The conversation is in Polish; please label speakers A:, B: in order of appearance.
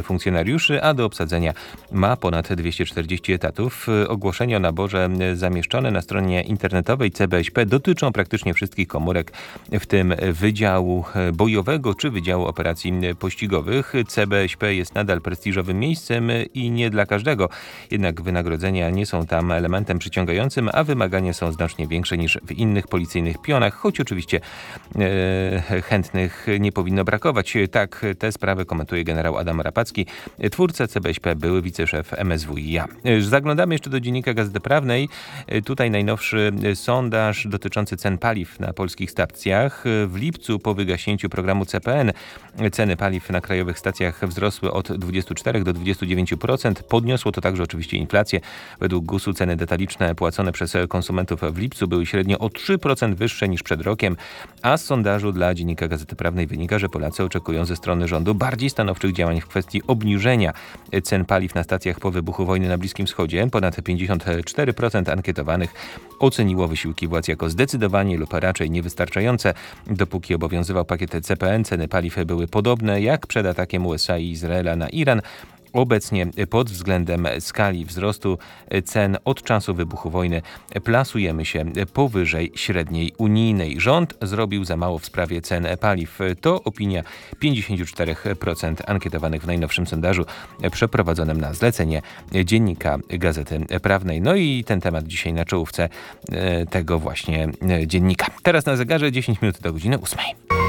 A: funkcjonariuszy, a do obsadzenia ma ponad 240 etatów. Ogłoszenia o naborze zamieszczone na stronie internetowej CBŚP dotyczą praktycznie wszystkich komórek, w tym Wydziału Bojowego czy Wydziału Operacji Pościgowych. CBŚP jest nadal prestiżowym miejscem i nie dla każdego. Jednak wynagrodzenia nie są tam elementem przyciągającym, a wymagania są znacznie większe niż w innych policyjnych pionach, choć oczywiście chętnych nie powinno brakować. Tak tę sprawę komentuje generał Adam Rapacki, twórca CBŚP, były wiceszef MSWiA. Zaglądamy jeszcze do Dziennika Gazety Prawnej. Tutaj najnowszy sondaż dotyczący cen paliw na polskich stacjach. W lipcu po wygaśnięciu programu CPN ceny paliw na krajowych stacjach wzrosły od 24 do 29%. Podniosło to także oczywiście inflację. Według GUS-u ceny detaliczne płacone przez konsumentów w lipcu były średnio o 3% wyższe niż przed rokiem, a z sondażu dla Dziennika Gazety Prawnej wynika, że Polacy oczekują ze strony rządu bardziej stanowczych działań w kwestii obniżenia cen paliw na stacjach po wybuchu wojny na Bliskim Wschodzie. Ponad 54% ankietowanych oceniło wysiłki władz jako zdecydowanie lub raczej niewystarczające. Dopóki obowiązywał pakiet CPN, ceny paliw były podobne jak przed atakiem USA i Izraela na Iran. Obecnie pod względem skali wzrostu cen od czasu wybuchu wojny plasujemy się powyżej średniej unijnej. Rząd zrobił za mało w sprawie cen paliw. To opinia 54% ankietowanych w najnowszym sondażu przeprowadzonym na zlecenie Dziennika Gazety Prawnej. No i ten temat dzisiaj na czołówce tego właśnie dziennika. Teraz na zegarze 10 minut do godziny 8.